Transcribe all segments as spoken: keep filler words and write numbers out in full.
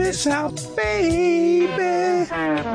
miss out, baby.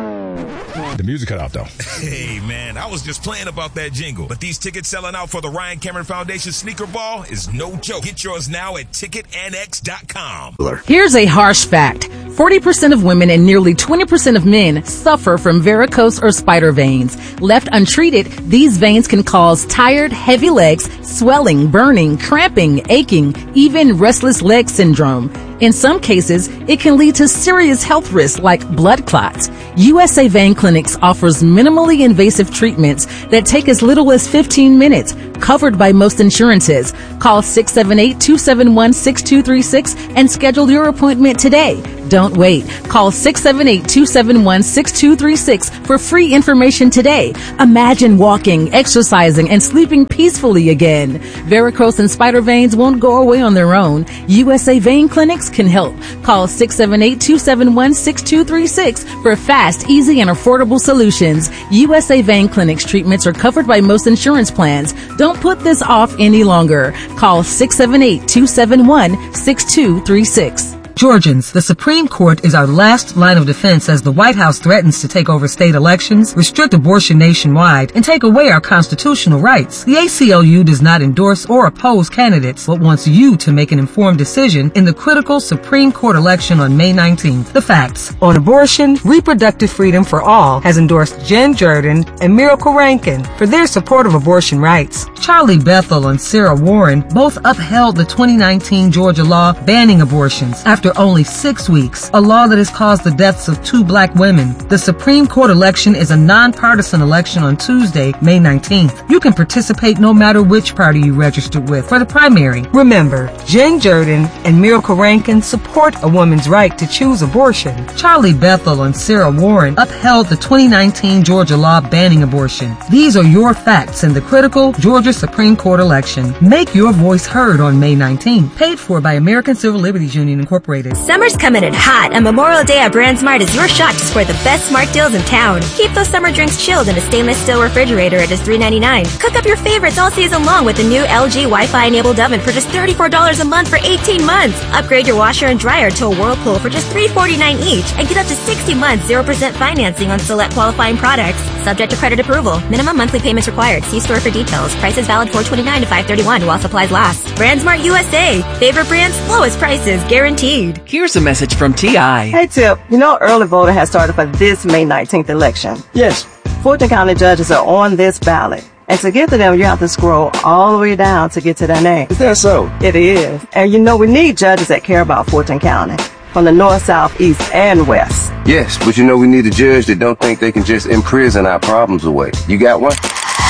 The music cut off, though. Hey, man, I was just playing about that jingle. But these tickets selling out for the Ryan Cameron Foundation Sneaker Ball is no joke. Get yours now at ticket n x dot com. Here's a harsh fact. forty percent of women and nearly twenty percent of men suffer from varicose or spider veins. Left untreated, these veins can cause tired, heavy legs, swelling, burning, cramping, aching, even restless leg syndrome. In some cases, it can lead to serious health risks like blood clots. U S A Vein Clinics offers minimally invasive treatments that take as little as fifteen minutes, covered by most insurances. Call six seven eight, two seven one, six two three six and schedule your appointment today. Don't wait. Call six seven eight, two seven one, six two three six for free information today. Imagine walking, exercising, and sleeping peacefully again. Varicose and spider veins won't go away on their own. U S A Vein Clinics can help. Call six seven eight, two seven one, six two three six for fast, easy, and affordable solutions. U S A Vein Clinics treatments are covered by most insurance plans. Don't put this off any longer. Call six seven eight, two seven one, six two three six. Georgians, the Supreme Court is our last line of defense as the White House threatens to take over state elections, restrict abortion nationwide, and take away our constitutional rights. The A C L U does not endorse or oppose candidates, but wants you to make an informed decision in the critical Supreme Court election on May nineteenth. The facts. On abortion, Reproductive Freedom for All has endorsed Jen Jordan and Miracle Rankin for their support of abortion rights. Charlie Bethel and Sarah Warren both upheld the twenty nineteen Georgia law banning abortions after only six weeks, a law that has caused the deaths of two black women. The Supreme Court election is a nonpartisan election on Tuesday, May nineteenth. You can participate no matter which party you registered with for the primary. Remember, Jen Jordan and Miracle Rankin support a woman's right to choose abortion. Charlie Bethel and Sarah Warren upheld the twenty nineteen Georgia law banning abortion. These are your facts in the critical Georgia Supreme Court election. Make your voice heard on May nineteenth. Paid for by American Civil Liberties Union Incorporated. Summer's coming in hot, and Memorial Day at BrandSmart is your shot to score the best smart deals in town. Keep those summer drinks chilled in a stainless steel refrigerator at just three ninety-nine. Cook up your favorites all season long with the new L G Wi-Fi enabled oven for just thirty-four dollars a month for eighteen months. Upgrade your washer and dryer to a Whirlpool for just three forty-nine each, and get up to sixty months zero percent financing on select qualifying products. Subject to credit approval. Minimum monthly payments required. See store for details. Prices valid four twenty-nine to five thirty-one while supplies last. BrandSmart U S A. Favorite brands, lowest prices guaranteed. Here's a message from T I. Hey, Tip. You know early voting has started for this May nineteenth election. Yes. Fulton County judges are on this ballot. And to get to them, you have to scroll all the way down to get to their name. Is that so? It is. And you know we need judges that care about Fulton County. From the north, south, east, and west. Yes, but you know we need a judge that don't think they can just imprison our problems away. You got one?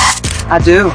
I do.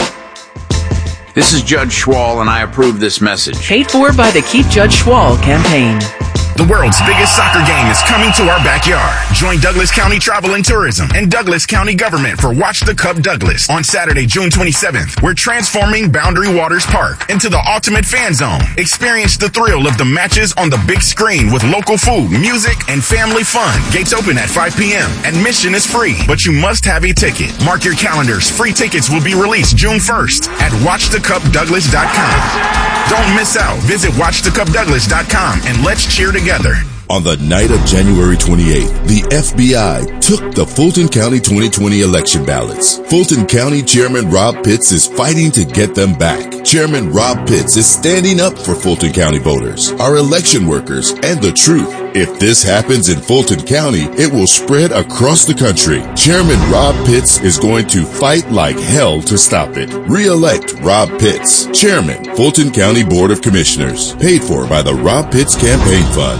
This is Judge Schwal, and I approve this message. Paid for by the Keep Judge Schwal campaign. The world's biggest soccer game is coming to our backyard. Join Douglas County Travel and Tourism and Douglas County Government for Watch the Cup Douglas on Saturday, June twenty-seventh. We're transforming Boundary Waters Park into the ultimate fan zone. Experience the thrill of the matches on the big screen with local food, music, and family fun. Gates open at five p.m. Admission is free, but you must have a ticket. Mark your calendars. Free tickets will be released June first at watch the cup douglas dot com. Don't miss out. Visit watch the cup douglas dot com and let's cheer together. On the night of January twenty-eighth, the F B I took the Fulton County twenty twenty election ballots. Fulton County Chairman Rob Pitts is fighting to get them back. Chairman Rob Pitts is standing up for Fulton County voters, our election workers, and the truth. If this happens in Fulton County, it will spread across the country. Chairman Rob Pitts is going to fight like hell to stop it. Re-elect Rob Pitts, Chairman, Fulton County Board of Commissioners. Paid for by the Rob Pitts Campaign Fund.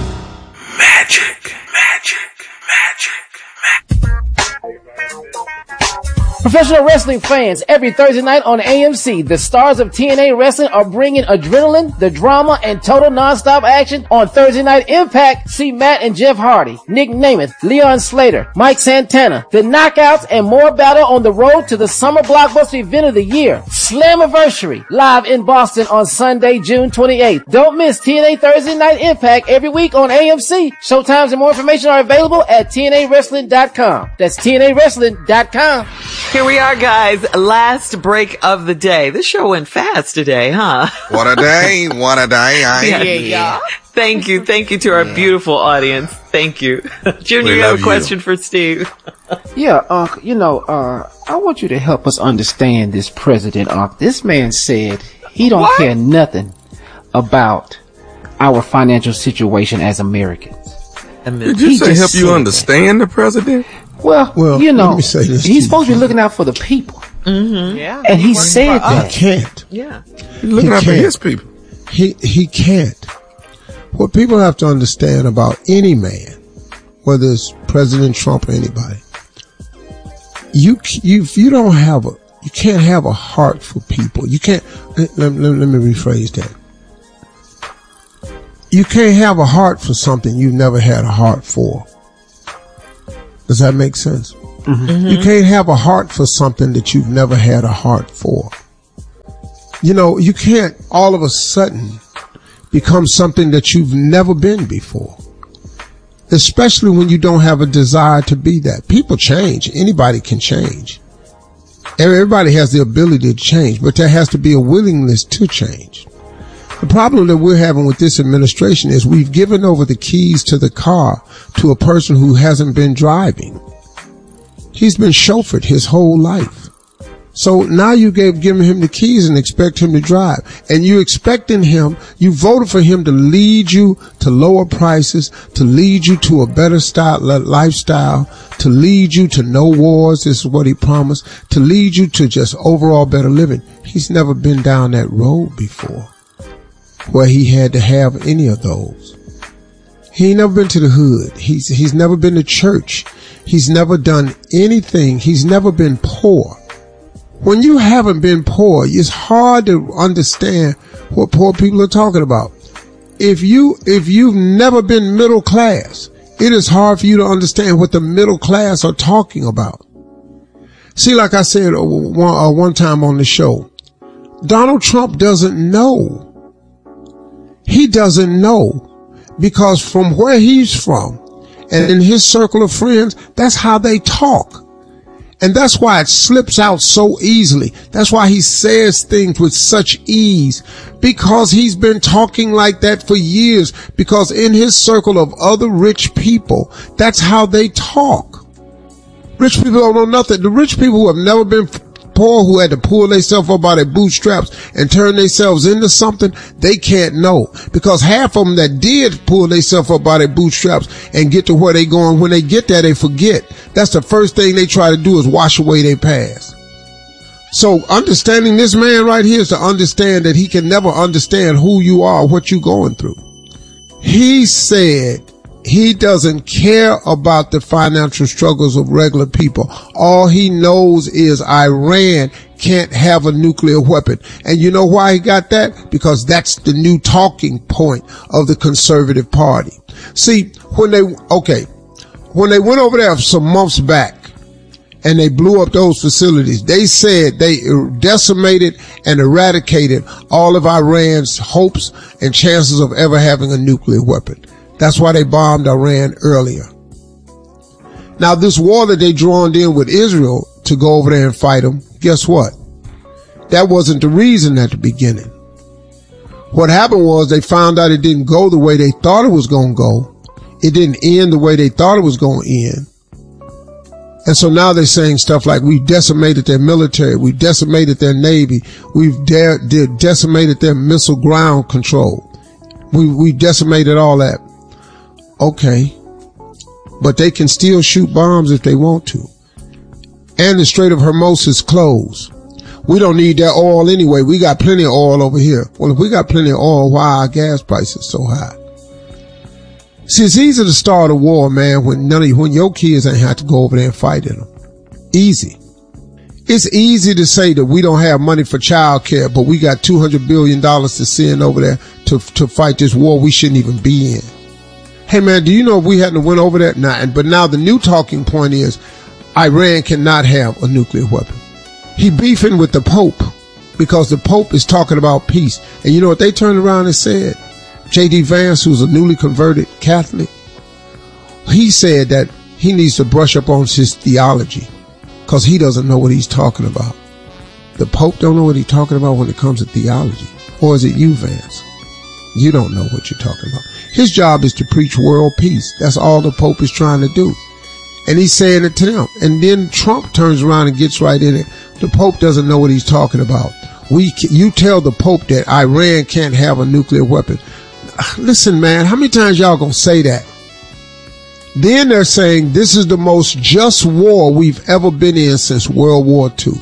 Magic, magic, magic, magic. Professional wrestling fans, every Thursday night on A M C, the stars of T N A Wrestling are bringing adrenaline, the drama, and total nonstop action on Thursday Night Impact. See Matt and Jeff Hardy, Nick Namath, Leon Slater, Mike Santana, the Knockouts, and more battle on the road to the summer blockbuster event of the year, Slammiversary, live in Boston on Sunday, June twenty-eighth. Don't miss T N A Thursday Night Impact every week on A M C. Showtimes and more information are available at T N A wrestling dot com. That's T N A wrestling dot com. Here we are, guys. Last break of the day. This show went fast today, huh? What a day. What a day. I yeah, yeah. Thank you. Thank you to our yeah. beautiful audience. Thank you. Junior, we you have a question you. for Steve. Yeah, Unc, you know, uh, I want you to help us understand this president, Unc. This man said he don't what? care nothing about our financial situation as Americans. Did you he say help you understand that. the president? Well, well, you know, he's supposed to be looking out for the people. Mm-hmm. Yeah, and he said that. He can't. Yeah. He's looking he out can't. for his people. He, he can't. What people have to understand about any man, whether it's President Trump or anybody, you, you, if you don't have a, you can't have a heart for people. You can't, let, let, let me rephrase that. You can't have a heart for something you've never had a heart for. Does that make sense? Mm-hmm. You can't have a heart for something that you've never had a heart for. You know, you can't all of a sudden become something that you've never been before. Especially when you don't have a desire to be that. People change. Anybody can change. Everybody has the ability to change, but there has to be a willingness to change. The problem that we're having with this administration is we've given over the keys to the car to a person who hasn't been driving. He's been chauffeured his whole life. So now you gave giving him the keys and expect him to drive. And you expecting him, you voted for him to lead you to lower prices, to lead you to a better style, lifestyle, to lead you to no wars, this is what he promised, to lead you to just overall better living. He's never been down that road before, where he had to have any of those. He ain't never been to the hood. He's, he's never been to church. He's never done anything. He's never been poor. When you haven't been poor, it's hard to understand what poor people are talking about. If you, if you've never been middle class, it is hard for you to understand what the middle class are talking about. See, like I said one, uh, one time on the show, Donald Trump doesn't know. He doesn't know, because from where he's from and in his circle of friends, that's how they talk. And that's why it slips out so easily. That's why he says things with such ease, because he's been talking like that for years, because in his circle of other rich people, that's how they talk. Rich people don't know nothing. The rich people who have never been poor, who had to pull themselves up by their bootstraps and turn themselves into something, they can't know. Because half of them that did pull themselves up by their bootstraps and get to where they going, when they get there, they forget. That's the first thing they try to do, is wash away their past. So understanding this man right here is to understand that he can never understand who you are, what you're going through. He said he doesn't care about the financial struggles of regular people. All he knows is Iran can't have a nuclear weapon. And you know why he got that? Because that's the new talking point of the conservative party. See, when they, okay, when they went over there some months back and they blew up those facilities, they said they decimated and eradicated all of Iran's hopes and chances of ever having a nuclear weapon. That's why they bombed Iran earlier. Now, this war that they joined in with Israel to go over there and fight them, guess what? That wasn't the reason at the beginning. What happened was they found out it didn't go the way they thought it was going to go. It didn't end the way they thought it was going to end. And so now they're saying stuff like, we've decimated their military, we've decimated their navy, we've de- de- decimated their missile ground control. We, we decimated all that. Okay, but they can still shoot bombs if they want to. And the Strait of Hormuz is closed. We don't need that oil anyway. We got plenty of oil over here. Well, if we got plenty of oil, why are our gas prices so high? See, it's easy to start a war, man, when none of you, when your kids ain't have to go over there and fight in them. Easy. It's easy to say that we don't have money for child care, but we got two hundred billion dollars to send over there to, to fight this war we shouldn't even be in. Hey man, do you know if we hadn't went over that? Nah, but now the new talking point is Iran cannot have a nuclear weapon. He beefing with the Pope because the Pope is talking about peace. And you know what they turned around and said? J D Vance, who's a newly converted Catholic, he said that he needs to brush up on his theology, because because he doesn't know what he's talking about. The Pope don't know what he's talking about when it comes to theology. Or is it you, Vance? You don't know what you're talking about. His job is to preach world peace. That's all the Pope is trying to do. And he's saying it to them. And then Trump turns around and gets right in it. The Pope doesn't know what he's talking about. We, you tell the Pope that Iran can't have a nuclear weapon. Listen, man, how many times y'all gonna say that? Then they're saying this is the most just war we've ever been in since World War Two.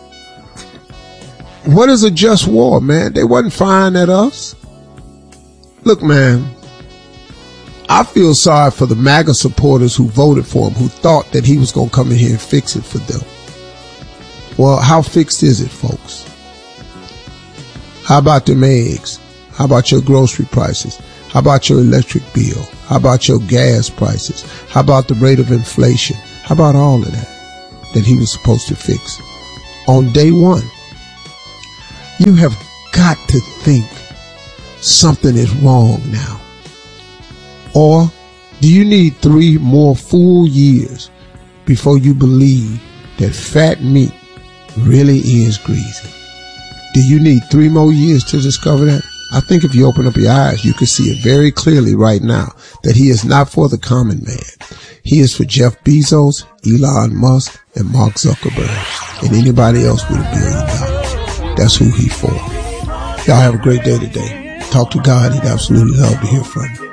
What is a just war, man? They wasn't firing at us. Look, man, I feel sorry for the MAGA supporters who voted for him, who thought that he was going to come in here and fix it for them. Well, how fixed is it, folks? How about them eggs? How about your grocery prices? How about your electric bill? How about your gas prices? How about the rate of inflation? How about all of that that he was supposed to fix on day one? You have got to think something is wrong now. Or do you need three more full years before you believe that fat meat really is greasy? Do you need three more years to discover that? I think if you open up your eyes, you can see it very clearly right now that he is not for the common man. He is for Jeff Bezos, Elon Musk, and Mark Zuckerberg, and anybody else with a billion dollars. That's who he for. Y'all have a great day today. Talk to God. He'd absolutely love to hear from you.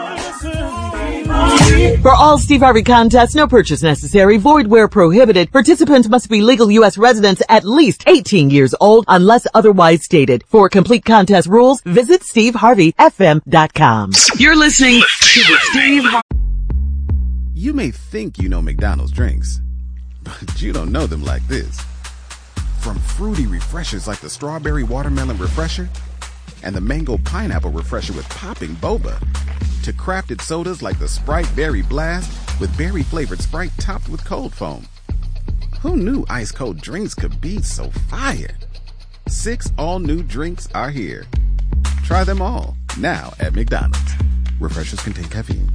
For all Steve Harvey contests, no purchase necessary, void where prohibited. Participants must be legal U S residents at least eighteen years old unless otherwise stated. For complete contest rules, visit steve harvey f m dot com. You're listening to the Steve Harvey. You may think you know McDonald's drinks, but you don't know them like this. From fruity refreshers like the strawberry watermelon refresher and the mango pineapple refresher with popping boba, to crafted sodas like the Sprite Berry Blast with berry flavored Sprite topped with cold foam. Who knew ice cold drinks could be so fire? Six all new drinks are here. Try them all now at McDonald's. Refreshers contain caffeine.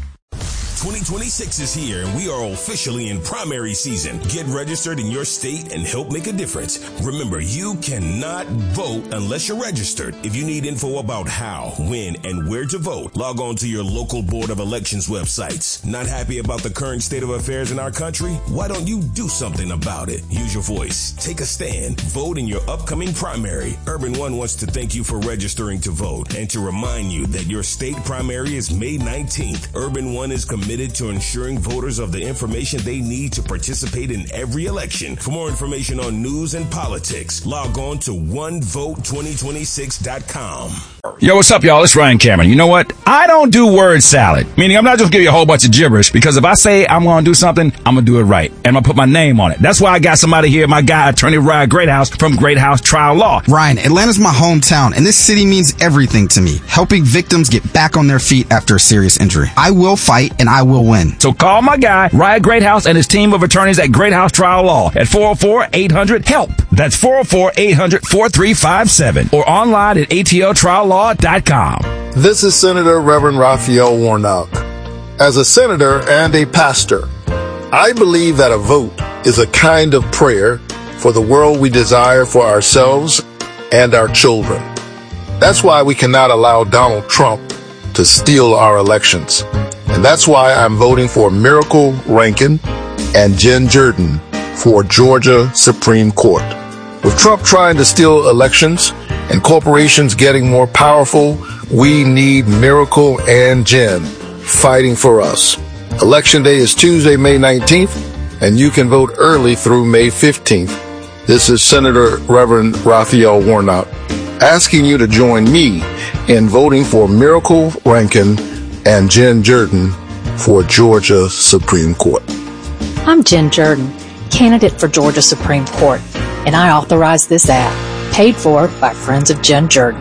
twenty twenty-six is here and we are officially in primary season. Get registered in your state and help make a difference. Remember, you cannot vote unless you're registered. If you need info about how, when, and where to vote, log on to your local Board of Elections websites. Not happy about the current state of affairs in our country? Why don't you do something about it? Use your voice. Take a stand. Vote in your upcoming primary. Urban One wants to thank you for registering to vote and to remind you that your state primary is May nineteenth. Urban One is committed to ensuring voters of the information they need to participate in every election. For more information on news and politics, log on to one vote twenty twenty-six dot com. Yo, what's up, y'all? It's Ryan Cameron. You know what? I don't do word salad. Meaning I'm not just giving you a whole bunch of gibberish, because if I say I'm going to do something, I'm going to do it right. And I'm going to put my name on it. That's why I got somebody here, my guy, Attorney Ryan Greathouse from Greathouse Trial Law. Ryan, Atlanta's my hometown, and this city means everything to me. Helping victims get back on their feet after a serious injury. I will fight, and I will win. So call my guy, Ryan Greathouse, and his team of attorneys at Greathouse Trial Law at four oh four, eight hundred, HELP. That's four oh four, eight hundred, four three five seven or online at a t o trial law dot com. This is Senator Reverend Raphael Warnock. As a senator and a pastor, I believe that a vote is a kind of prayer for the world we desire for ourselves and our children. That's why we cannot allow Donald Trump to steal our elections. And that's why I'm voting for Miracle Rankin and Jen Jordan for Georgia Supreme Court. With Trump trying to steal elections and corporations getting more powerful, we need Miracle and Jen fighting for us. Election day is Tuesday, May nineteenth, and you can vote early through May fifteenth. This is Senator Reverend Raphael Warnock asking you to join me in voting for Miracle Rankin and Jen Jordan for Georgia Supreme Court. I'm Jen Jordan, candidate for Georgia Supreme Court, and I authorize this ad, paid for by Friends of Jen Jordan.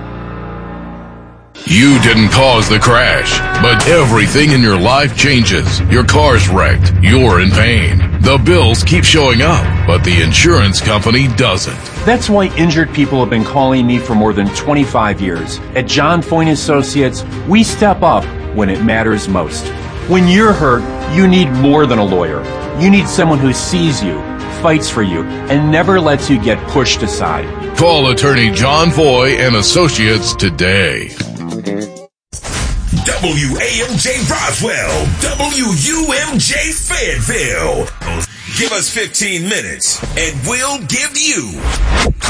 You didn't cause the crash, but everything in your life changes. Your car's wrecked. You're in pain. The bills keep showing up, but the insurance company doesn't. That's why injured people have been calling me for more than twenty-five years. At John Foyne Associates, we step up when it matters most. When you're hurt, you need more than a lawyer. You need someone who sees you, fights for you and never lets you get pushed aside. Call attorney John Foy and Associates today. W A M J Roswell, W U M J Fayetteville. Give us fifteen minutes and we'll give you